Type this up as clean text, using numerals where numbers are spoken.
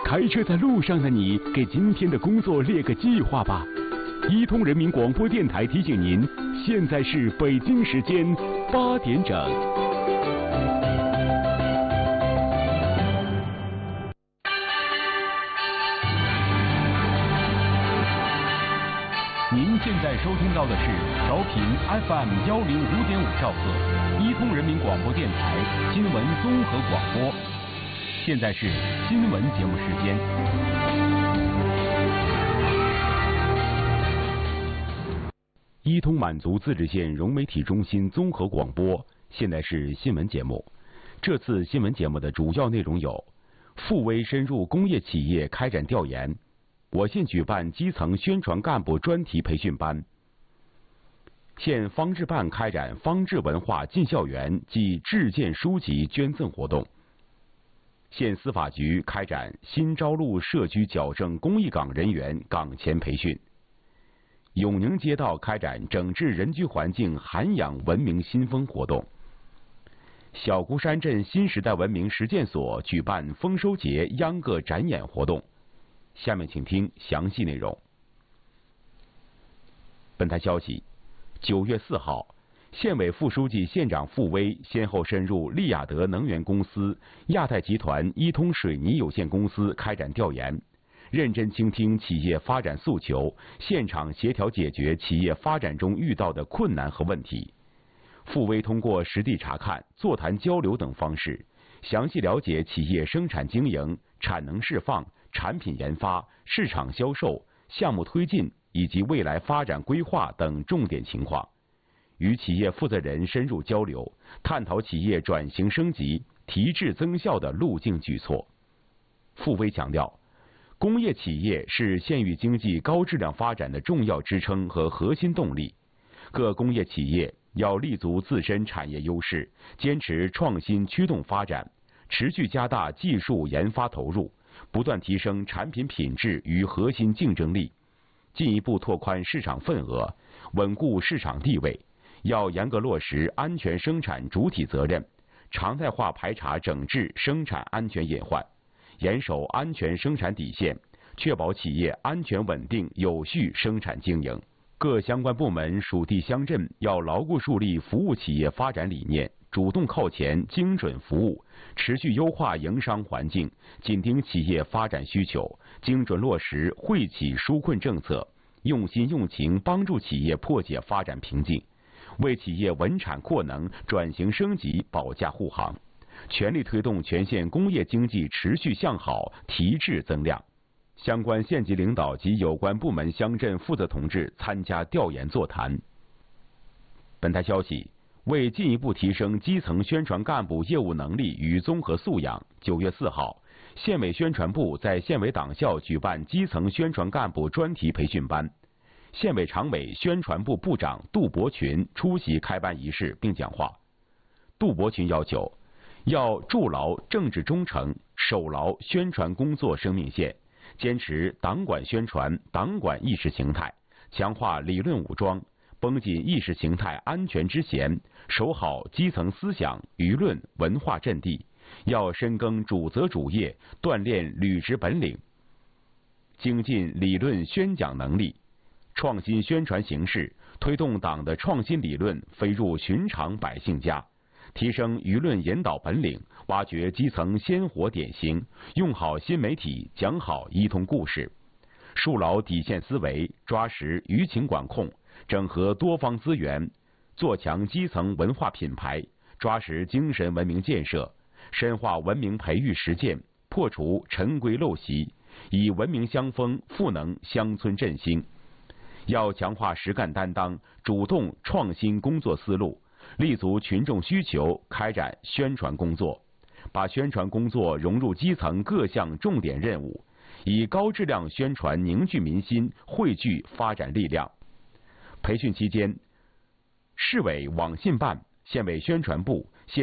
开车在路上的你，给今天的工作列个计划吧。一通人民广播电台提醒您，现在是北京时间8点整。您现在收听到的是调频 FM 105.5兆赫，一通人民广播电台新闻综合广播。现在是新闻节目时间。一通满族自治县融媒体中心综合广播，现在是新闻节目。这次新闻节目的主要内容有：富威深入工业企业开展调研，我县举办基层宣传干部专题培训班，县方志办开展方志文化进校园暨志荐书籍捐赠活动。县司法局开展新招录社区矫正公益岗人员岗前培训。永宁街道开展整治人居环境涵养文明新风活动。小孤山镇新时代文明实践所举办丰收节秧歌展演活动。下面请听详细内容。本台消息，9月4号，县委副书记、县长傅威先后深入利雅得能源公司、亚太集团一通水泥有限公司开展调研，认真倾听企业发展诉求，现场协调解决企业发展中遇到的困难和问题。傅威通过实地查看、座谈交流等方式，详细了解企业生产经营、产能释放、产品研发、市场销售、项目推进以及未来发展规划等重点情况。与企业负责人深入交流，探讨企业转型升级、提质增效的路径举措。傅威强调，工业企业是县域经济高质量发展的重要支撑和核心动力。各工业企业要立足自身产业优势，坚持创新驱动发展，持续加大技术研发投入，不断提升产品品质与核心竞争力，进一步拓宽市场份额，稳固市场地位。要严格落实安全生产主体责任，常态化排查整治生产安全隐患，严守安全生产底线，确保企业安全稳定有序生产经营。各相关部门属地乡镇要牢固树立服务企业发展理念，主动靠前精准服务，持续优化营商环境，紧盯企业发展需求，精准落实惠企纾困政策，用心用情帮助企业破解发展瓶颈，为企业稳产扩能、转型升级保驾护航，全力推动全县工业经济持续向好、提质增量。相关县级领导及有关部门乡镇负责同志参加调研座谈。本台消息，为进一步提升基层宣传干部业务能力与综合素养，9月4号，县委宣传部在县委党校举办基层宣传干部专题培训班。县委常委宣传部部长杜伯群出席开班仪式并讲话。杜伯群要求，要筑牢政治忠诚，守牢宣传工作生命线，坚持党管宣传、党管意识形态，强化理论武装，绷紧意识形态安全之弦，守好基层思想、舆论、文化阵地。要深耕主责主业，锻炼履职本领，精进理论宣讲能力，创新宣传形式，推动党的创新理论飞入寻常百姓家，提升舆论引导本领，挖掘基层鲜活典型，用好新媒体，讲好一通故事，树牢底线思维，抓实舆情管控，整合多方资源，做强基层文化品牌，抓实精神文明建设，深化文明培育实践，破除陈规陋习，以文明乡风赋能乡村振兴。要强化实干担当，主动创新工作思路，立足群众需求，开展宣传工作，把宣传工作融入基层各项重点任务，以高质量宣传凝聚民心，汇聚发展力量。培训期间，市委网信办、县委宣传部、